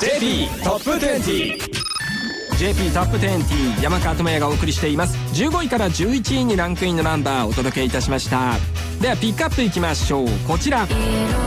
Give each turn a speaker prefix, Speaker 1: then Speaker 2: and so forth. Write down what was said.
Speaker 1: JP トップ20。 JP トップ20、山川智也がお送りしています。15位から11位にランクインのナンバーをお届けいたしました。ではピックアップいきましょう。こちら。